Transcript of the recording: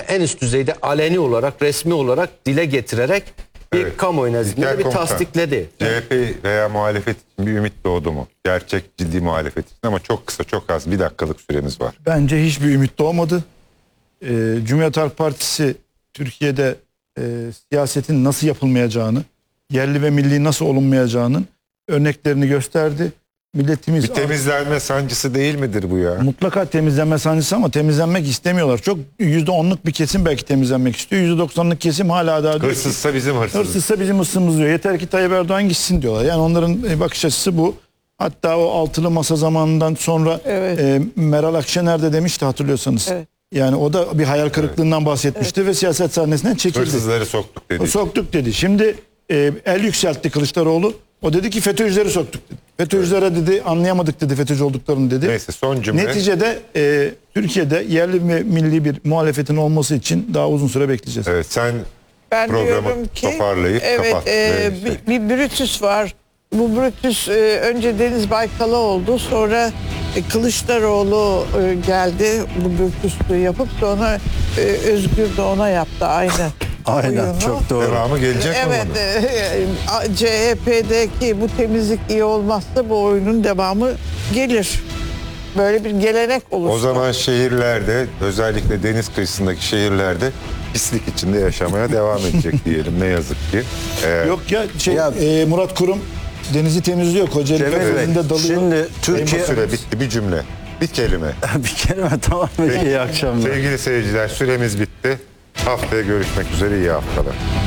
en üst düzeyde aleni olarak, resmi olarak dile getirerek bir kamuoyu nezdinde bir tasdikledi. CHP veya muhalefet için bir ümit doğdu mu? Gerçek ciddi muhalefet için, ama çok kısa, çok az, 1 dakikalık süremiz var. Bence hiçbir ümit doğmadı. Cumhuriyet Halk Partisi Türkiye'de siyasetin nasıl yapılmayacağını, yerli ve milli nasıl olunmayacağının örneklerini gösterdi. Milletimiz Bir temizlenme sancısı değil midir bu ya? mutlaka temizlenme sancısı ama temizlenmek istemiyorlar. Çok %10'luk bir kesim belki temizlenmek istiyor. %90'lık kesim hala daha diyor ki, Hırsızsa bizim hırsızımız. hırsızsa bizim hırsızımız diyor. Yeter ki Tayyip Erdoğan gitsin diyorlar. Yani onların bakış açısı bu. Hatta o altılı masa zamanından sonra Meral Akşener de demişti, hatırlıyorsanız. Evet. Yani o da bir hayal kırıklığından bahsetmişti ve siyaset sahnesinden çekildi. Hırsızları soktuk dedi. Soktuk dedi. Şimdi el yükseltti Kılıçdaroğlu. O dedi ki FETÖ'cüleri soktuk dedi. FETÖ'cülere dedi anlayamadık dedi FETÖ'cü olduklarını dedi. Neyse, son cümle. Neticede Türkiye'de yerli ve milli bir muhalefetin olması için daha uzun süre bekleyeceğiz. Evet, sen Ben programı diyorum ki toparlayıp kapat. bir Brutus var. Bu Brutus önce Deniz Baykal'a oldu. Sonra Kılıçdaroğlu geldi. Bu Brutus'u yapıp sonra Özgür de ona yaptı aynı. Aynen, oyunu. çok doğru. Devamı gelecek mi Evet, bunun? CHP'deki bu temizlik iyi olmazsa bu oyunun devamı gelir. Böyle bir gelenek olur. O zaman şehirlerde, özellikle deniz kıyısındaki şehirlerde pislik içinde yaşamaya devam edecek diyelim, ne yazık ki. Yok ya, Murat Kurum denizi temizliyor. Kocaeli Cemil Bey, Körfezi'nde dalıyor. şimdi Bu Türkiye... süre bitti, bir cümle, bir kelime. bir kelime, tamam mı? İyi akşamlar. Sevgili seyirciler, süremiz bitti. Haftaya görüşmek üzere, iyi haftalar.